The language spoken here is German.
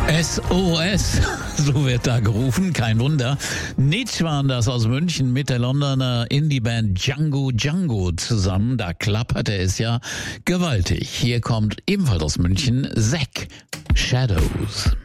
SOS, so wird da gerufen, kein Wunder. Nitsch waren das aus München mit der Londoner Indie-Band Django Django zusammen. Da klapperte es ja gewaltig. Hier kommt ebenfalls aus München Zack, Shadows.